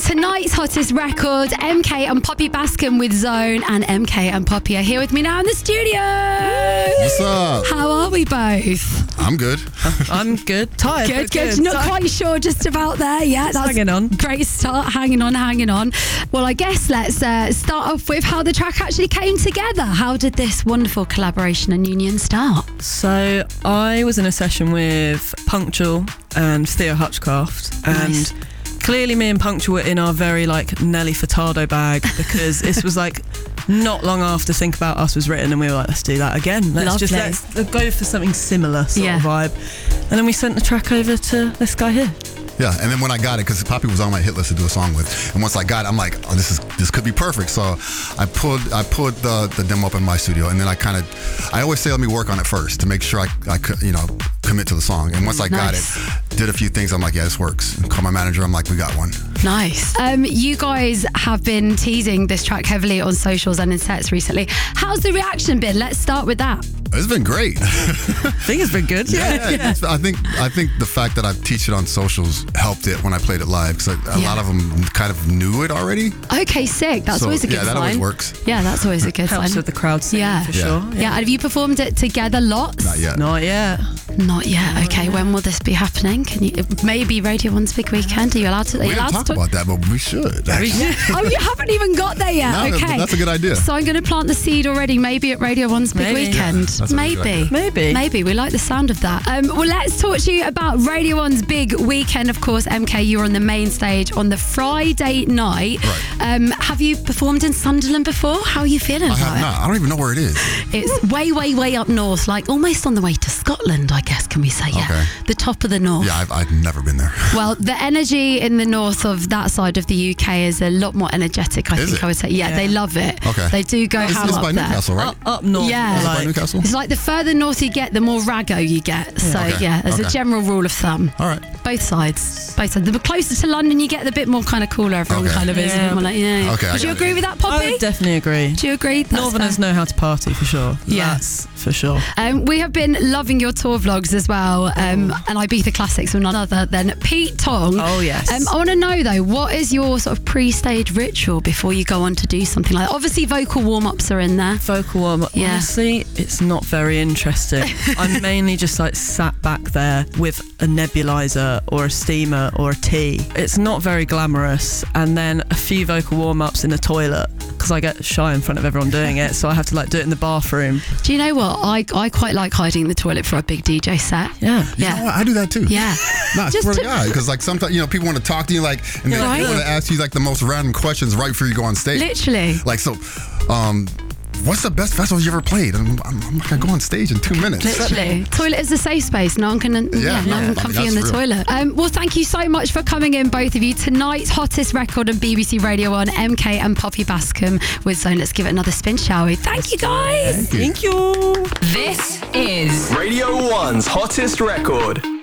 Tonight's hottest record, MK and Poppy Bascom with Zone, and MK and Poppy are here with me now in the studio. What's up? How are we both? I'm good. I'm good. Tired. Good. Not quite sure just about there yet. That's hanging on. Great start. Hanging on. Well, I guess let's start off with how the track actually came together. How did this wonderful collaboration and union start? So I was in a session with Punctual and Theo Hutchcraft, and Nice. clearly me and Punctual were in our very Nelly Furtado bag, because this was not long after Think About Us was written, and we were like, let's do that again. Let's go for something similar sort of vibe. And then we sent the track over to this guy here. Yeah, and then when I got it, because Poppy was on my hit list to do a song with, and once I got it, I'm like, oh, this could be perfect. So I pulled the demo up in my studio, and then I always say let me work on it first to make sure I could, commit to the song. And once I got it, did a few things, I'm like, yeah, this works. And called my manager, I'm like, we got one. Nice. You guys have been teasing this track heavily on socials and in sets recently. How's the reaction been? Let's start with that. It's been great. I think it's been good. Yeah. I think the fact that I teach it on socials helped it when I played it live, because a lot of them kind of knew it already. Okay, sick. That's always a good sign. Yeah, that always works. Yeah, that's always a good sign. Helps with the crowd singing, for sure. Yeah, have you performed it together lots? Not yet. Not yet. Okay, when will this be happening? Can you? Maybe Radio 1's big weekend. Are you allowed to? We didn't talk about that, but we should. Oh, you haven't even got there yet. No, okay, that's a good idea. So I'm going to plant the seed already. Maybe at Radio 1's big weekend. Yeah, that's a good idea. Maybe. We like the sound of that. Well, let's talk to you about Radio 1's big weekend. Of course, MK, you were on the main stage on the Friday night. Right. Have you performed in Sunderland before? How are you feeling about it? I have not. I don't even know where it is. It's way up north, almost on the way to Scotland, I guess, can we say? Yeah. Okay. The top of the north. Yeah, I've never been there. Well, the energy in the north of that side of the UK is a lot more energetic, I would say. Yeah, they love it. Okay. They do go ham It's up by there. Newcastle, right? Up north. Yeah. Is it by Newcastle? It's like the further north you get, the more rago you get. So, as a general rule of thumb. All right. Both sides. The closer to London you get, the bit more kind of cooler everyone kind of is. Yeah. Okay. Would you agree with that, Poppy? I would definitely agree. Do you agree? That's Northerners fair. know how to party, for sure. Yeah. That's for sure. We have been loving your tour vlogs as well, and Ibiza Classics with none other than Pete Tong. Oh, yes. I want to know, though, what is your sort of pre-stage ritual before you go on to do something like that? Obviously, vocal warm-ups are in there. Vocal warm-up. Yeah. Honestly, it's not very interesting. I'm mainly just sat back there with a nebulizer or a steamer or a tea. It's not very glamorous. And then a few vocal warm-ups in the toilet, because I get shy in front of everyone doing it, so I have to do it in the bathroom. Do you know what? I quite like hiding in the toilet for a big DJ set. Yeah. You know what? I do that too. Yeah. Not Just for the to- guy, because sometimes people want to talk to you and they Right. want to ask you the most random questions right before you go on stage. Literally. What's the best festival you ever played? I'm not gonna go on stage in 2 minutes. Literally. Toilet is a safe space. No one can no one can comfy in the that's real. toilet. Well, thank you so much for coming in, both of you. Tonight's hottest record on BBC Radio 1, MK and Poppy Bascom with Zone. Let's give it another spin, shall we? Thank you, guys. Thank you. This is Radio 1's hottest record.